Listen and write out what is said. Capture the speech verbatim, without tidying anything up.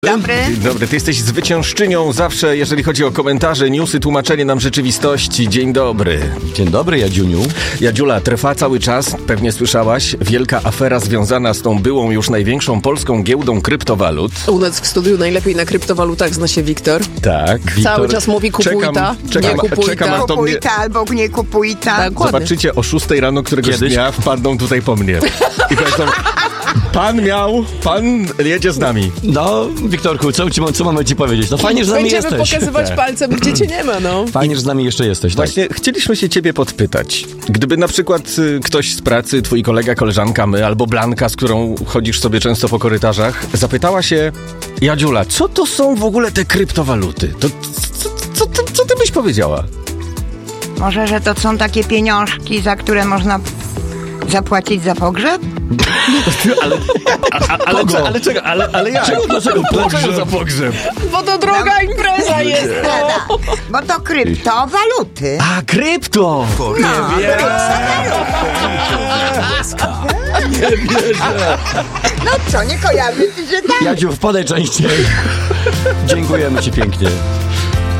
Dobry. Dzień dobry, ty jesteś zwyciężczynią zawsze, jeżeli chodzi o komentarze, newsy, tłumaczenie nam rzeczywistości. Dzień dobry. Dzień dobry, Jadziuniu. Jadziula, trwa cały czas, pewnie słyszałaś, wielka afera związana z tą byłą już największą polską giełdą kryptowalut. U nas w studiu najlepiej na kryptowalutach zna się Wiktor. Tak. Cały czas mówi kupuj czekam, ta, czekam, nie kupuj czekam, ta. aż to Kupuj mnie... ta albo nie kupuj ta. Dokładnie. Zobaczycie o szóstej rano któregoś Kiedyś. dnia wpadną tutaj po mnie. I powiedzą, pan miał, pan jedzie z nami. No, Wiktorku, co, ci, co mamy ci powiedzieć? No fajnie, że z nami Będziemy jesteś. pokazywać Tak. palcem, gdzie cię nie ma, no. Fajnie, że z nami jeszcze jesteś. Tak? Właśnie chcieliśmy się ciebie podpytać. Gdyby na przykład y, ktoś z pracy, twój kolega, koleżanka, my albo Blanka, z którą chodzisz sobie często po korytarzach, zapytała się, Jadziula, co to są w ogóle te kryptowaluty? To co, co, co, co ty byś powiedziała? Może, że to są takie pieniążki, za które można zapłacić za pogrzeb? Ale, a, a, ale, ale czego, ale, ale jak? Czego, dlaczego Dlaczego za pogrzeb? Bo to droga impreza jest, no. Prawda? Bo to kryptowaluty. A, krypto! No, Nie wierzę! Nie wierzę. no co, nie kojarzysz, że tak? Jadziu, wpadaj częściej. Dziękujemy ci pięknie.